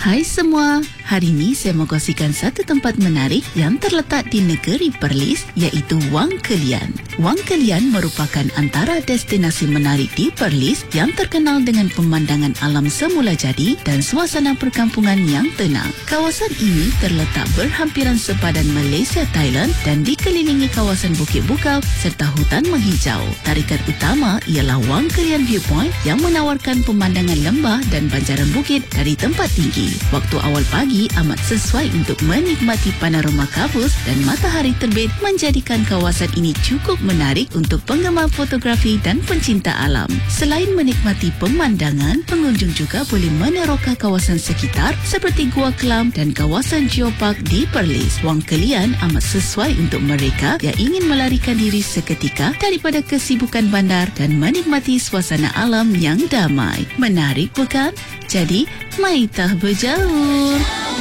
Hai semua, hari ini saya mau kongsikan satu tempat menarik yang terletak di negeri Perlis, iaitu Wang Kelian. Wang Kelian merupakan antara destinasi menarik di Perlis yang terkenal dengan pemandangan alam semula jadi dan suasana perkampungan yang tenang. Kawasan ini terletak berhampiran sepadan Malaysia, Thailand dan dikelilingi kawasan Bukit Bukau serta hutan menghijau. Tarikan utama ialah Wang Kelian Viewpoint yang menawarkan pemandangan lembah dan banjaran bukit dari tempat tinggi. Waktu awal pagi amat sesuai untuk menikmati panorama kabus dan matahari terbit, menjadikan kawasan ini cukup menarik untuk penggemar fotografi dan pencinta alam. Selain menikmati pemandangan, pengunjung juga boleh meneroka kawasan sekitar seperti Gua Kelam dan kawasan Geopark di Perlis. Wang Kelian amat sesuai untuk mereka yang ingin melarikan diri seketika daripada kesibukan bandar dan menikmati suasana alam yang damai. Menarik bukan? Jadi, mari kita berjauh.